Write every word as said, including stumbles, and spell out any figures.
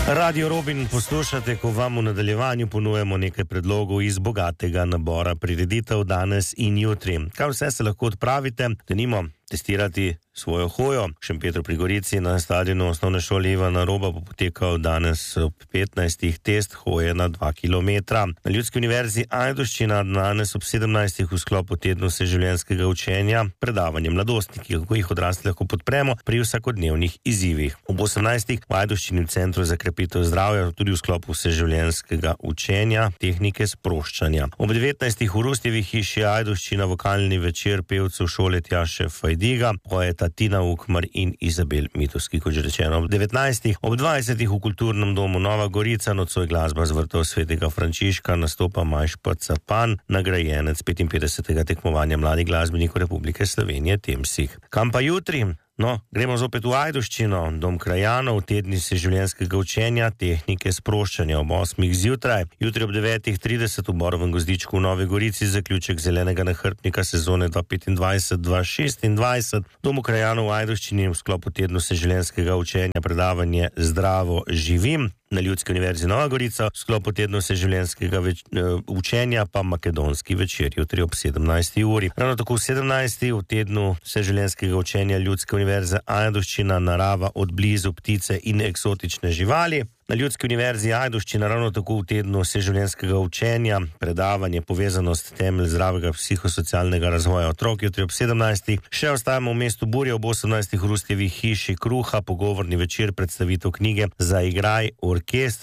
Radio Robin poslušate, ko vam v nadaljevanju ponujemo nekaj predlogov iz bogatega nabora prireditev danes in jutri. Kaj vse se lahko odpravite, denimo testirati svojo hojo. V Šempetru pri Gorici na stadionu osnovne šole Ivana Roba bo potekal danes ob petnajstih test hoje na dva kilometra. Na Ljudski univerzi Ajdovščina danes ob sedemnajstih v sklopu tednu vseživljenjskega učenja predavanje mladostniki, kako jih odrasli lahko podpremo pri vsakodnevnih izzivih. Ob osemnajstih v Ajdovščini v Centru za krepitev zdravja tudi v sklopu vseživljenjskega učenja tehnike sproščanja. Ob devetnajstih v Rustjevi hiši Ajdovščina vokalni večer pevcev šole Tjaše Fajdiga, poeta Tina Ukmar in Izabel Mitovski, kot že rečeno. Ob devetnajstih, ob dvajsetih v Kulturnem domu Nova Gorica nocoj glasba z vrtov Svetega Frančiška nastopa Majš Pacapan, nagrajenec petinpetdesetega tekmovanja mladih glasbenikov Republike Slovenije Temsih. Kam pa jutri? No, gremo zopet v Ajdovščino, dom krajanov, tedni vseživljenjskega učenja, tehnike sproščanja ob osmih zjutraj. Jutri ob devetih trideset v Borovem gozdičku v Novi Gorici zaključek zelenega nahrbtnika sezone dva petindvajset dva šestindvajset. Domu krajanov v Ajdovščini v sklopu tednu vseživljenjskega učenja predavanje Zdravo živim. Na Ljudski univerzi Nova Gorica v sklopu tednu vseživljenjskega več, uh, učenja pa makedonski večer jutri ob sedemnajsti uri. Ravno tako v sedemnajsti v tednu vseživljenjskega učenja Ljudske univerze Ajdovščina narava od blizu ptice in eksotične živali. Na Ljudski univerzi Ajdovščina ravno tako v tednu vseživljenjskega učenja predavanje povezanost temelj zdravega psihosocialnega razvoja otrok jutri ob sedemnajstih. Še ostajamo v mestu Burje ob osemnajstih v Rustjevi hiši Kruha, pogovorni večer, predstavitev knjige Zaigraj orkester.